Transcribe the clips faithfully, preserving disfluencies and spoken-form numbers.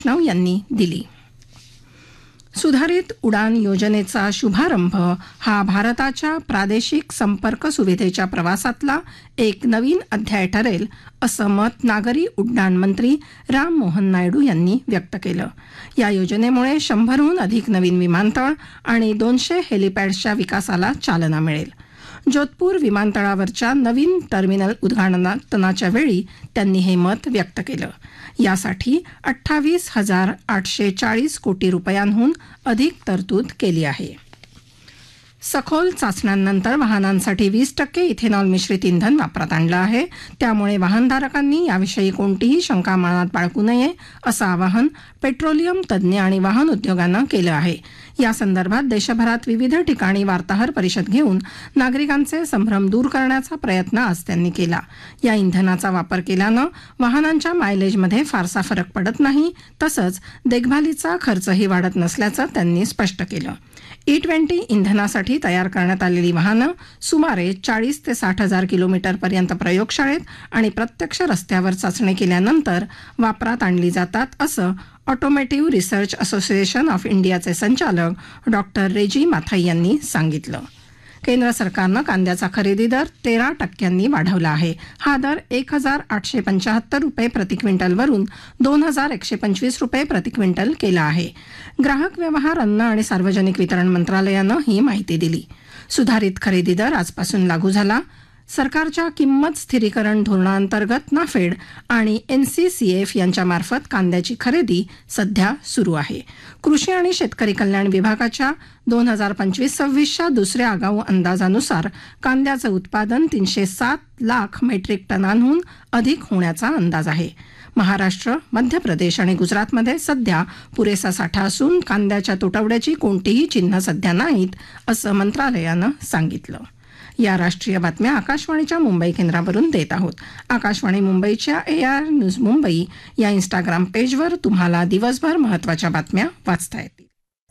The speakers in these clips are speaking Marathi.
वैष्णव यांनी दिली. सुधारित उडान योजनेचा शुभारंभ हा भारताच्या प्रादेशिक संपर्क सुविधेच्या प्रवासातला एक नवीन अध्याय ठरेल असं मत नागरी उड्डाण मंत्री राम मोहन नायडू यांनी व्यक्त केलं. या योजनेमुळे शंभरहून अधिक नवीन विमानतळ आणि दोनशे हेलिपॅड्सच्या विकासाला चालना मिळेल. जोधपूर विमानतळावरच्या नवीन टर्मिनल उद्घाटनाच्या वेळी त्यांनी हे मत व्यक्त केलं. यासाठी अठ्ठावीस हजार आठशे चाळीस कोटी रुपयांहून अधिक तरतूद केली आहे. सखोल चाचण्यांनंतर वाहनांसाठी वीस टक्के इथेनॉल मिश्रित इंधन वापरात आणलं आहे. त्यामुळे वाहनधारकांनी याविषयी कोणतीही शंका मनात बाळगू नये असं आवाहन पेट्रोलियम तज्ज्ञ आणि वाहन उद्योगानं केलं आहे. या संदर्भात देशभरात विविध ठिकाणी वार्ताहर परिषद घेऊन नागरिकांचे संभ्रम दूर करण्याचा प्रयत्न आज त्यांनी केला. या इंधनाचा वापर केल्यानं वाहनांच्या मायलेजमध्ये फारसा फरक पडत नाही, तसंच देखभालीचा खर्चही वाढत नसल्याचं त्यांनी स्पष्ट केलं. ई ट्वेंटी इंधनासाठी तयार करण्यात आलेली वाहनं सुमारे चाळीस ते साठ हजार किलोमीटरपर्यंत प्रयोगशाळेत आणि प्रत्यक्ष रस्त्यावर चाचणी केल्यानंतर वापरात आणली जातात असं ऑटोमोटिव्ह रिसर्च असोसिएशन ऑफ इंडियाचे संचालक डॉक्टर रेजी माथाई यांनी सांगितलं. केंद्र सरकारनं कांद्याचा खरेदी दर तेरा टक्क्यांनी वाढवला आहे. हा दर एक हजार आठशे पंच्याहत्तर रुपये प्रति क्विंटलवरून दोन हजार एकशे पंचवीस रुपये प्रति क्विंटल केला आहे. ग्राहक व्यवहार, अन्न आणि सार्वजनिक वितरण मंत्रालयानं ही माहिती दिली. सुधारित खरेदी दर आजपासून लागू झाला. सरकारच्या किंमत स्थिरीकरण धोरणांतर्गत नाफेड आणि एनसीसीएफ यांच्यामार्फत कांद्याची खरेदी सध्या सुरू आहे. कृषी आणि शेतकरी कल्याण विभागाच्या दोन हजार पंचवीस सव्वीसच्या दुसऱ्या आगाऊ अंदाजानुसार कांद्याचं उत्पादन तीनशे सात लाख मेट्रिक टनांहून अधिक होण्याचा अंदाज आहे. महाराष्ट्र, मध्य प्रदेश आणि गुजरातमध्ये सध्या पुरेसा साठा असून कांद्याच्या तुटवड्याची कोणतीही चिन्ह सध्या नाहीत असं मंत्रालयानं सांगितलं. या राष्ट्रीय बातम्या आकाशवाणीच्या मुंबई केंद्रावरून देत आहोत. आकाशवाणी मुंबईच्या ए आर न्यूज मुंबई या इंस्टाग्राम पेजवर तुम्हाला दिवसभर महत्त्वाच्या बातम्या वाचता येतील.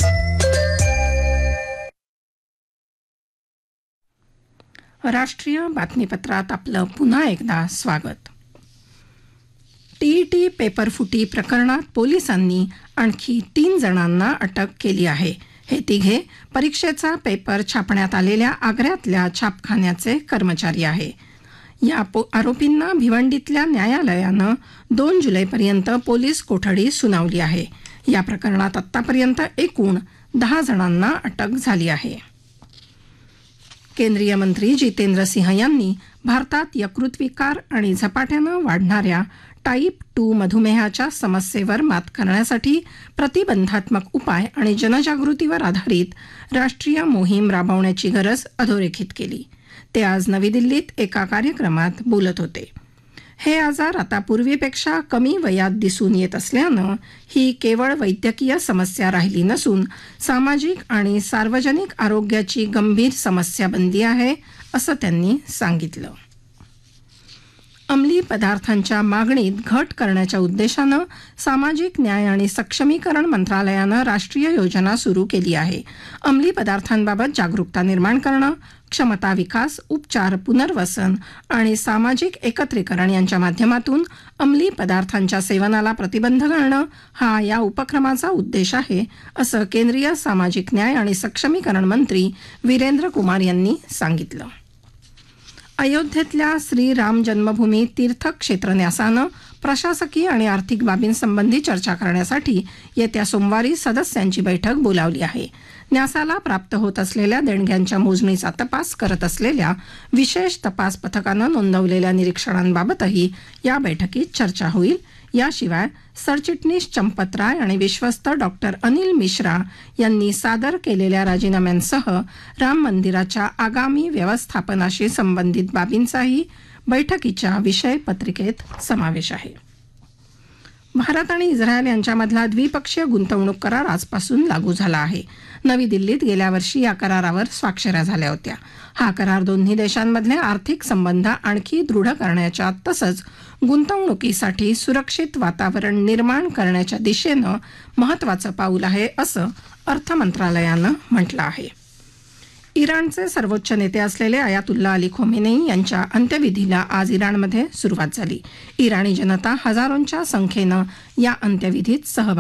राष्ट्रीय बातमीपत्रात आपलं पुन्हा एकदा स्वागत. टीईटी पेपरफुटी प्रकरणात पोलिसांनी आणखी तीन जणांना अटक केली आहे. हे तिघे परीक्षेचा पेपर छापण्यात आलेल्या आग्र्यातल्या छापखान्याचे कर्मचारी आहे. या आरोपींना भिवंडीतल्या न्यायालयानं दोन जुलैपर्यंत पोलीस कोठडी सुनावली आहे. या प्रकरणात आतापर्यंत एकूण दहा जणांना अटक झाली आहे. केंद्रीय मंत्री जितेंद्र सिंह यांनी भारतात यकृतविकार आणि झपाट्यानं वाढणाऱ्या टाईप टू मधुमेहाच्या समस्येवर मात करण्यासाठी प्रतिबंधात्मक उपाय आणि जनजागृतीवर आधारित राष्ट्रीय मोहीम राबवण्याची गरज अधोरेखित केली. ते आज नवी दिल्लीत एका कार्यक्रमात बोलत होते. हे आजार आता पूर्वीपेक्षा कमी वयात दिसून येत असल्यानं ही केवळ वैद्यकीय समस्या राहिली नसून सामाजिक आणि सार्वजनिक आरोग्याची गंभीर समस्या बनली आहे असं त्यांनी सांगितलं. अंमली पदार्थांच्या मागणीत घट करण्याच्या उद्देशानं सामाजिक न्याय आणि सक्षमीकरण मंत्रालयानं राष्ट्रीय योजना सुरू केली आहे. अंमली पदार्थांबाबत जागरूकता निर्माण करणं, क्षमता विकास, उपचार, पुनर्वसन आणि सामाजिक एकत्रीकरण यांच्या माध्यमातून अंमली पदार्थांच्या सेवनाला प्रतिबंध घालणं हा या उपक्रमाचा उद्देश आहे असं केंद्रीय सामाजिक न्याय आणि सक्षमीकरण मंत्री वीरेंद्र कुमार यांनी सांगितलं. अयोध्येतल्या श्रीराम जन्मभूमी तीर्थक्षेत्र न्यासानं प्रशासकीय आणि आर्थिक बाबींसंबंधी चर्चा करण्यासाठी येत्या सोमवारी सदस्यांची बैठक बोलावली आहे. न्यासाला प्राप्त होत असलेल्या देणग्यांच्या मोजणीचा तपास करत असलेल्या विशेष तपास पथकानं नोंदवलेल्या निरीक्षणांबाबतही या बैठकीत चर्चा होईल. याशिवाय सरचिटणीस चंपत राय आणि विश्वस्त डॉक्टर अनिल मिश्रा यांनी सादर केलेल्या राजीनाम्यांसह राम मंदिराच्या आगामी व्यवस्थापनाशी संबंधित बाबींचाही बैठकीच्या विषय पत्रिकेत समावेश आहे. भारत आणि इस्रायल यांच्यामधला द्विपक्षीय गुंतवणूक करार आजपासून लागू झाला आहे. नवी दिल्लीत गेल्या वर्षी या करारावर स्वाक्षऱ्या झाल्या होत्या. हा करार दोन्ही देशांमधले आर्थिक संबंध आणखी दृढ करण्याच्या तसंच गुंतवणुकीसाठी सुरक्षित वातावरण निर्माण करण्याच्या दिशेनं महत्त्वाचं पाऊल आहे असं अर्थ मंत्रालयानं म्हटलं आहे. इराणचे सर्वोच्च नेते असलेले आयातुल्ला अली खोमेनी यांच्या अंत्यविधीला आज इराणमध्ये सुरुवात झाली. इराणी जनता हजारोंच्या संख्येनं या अंत्यविधीत सहभागी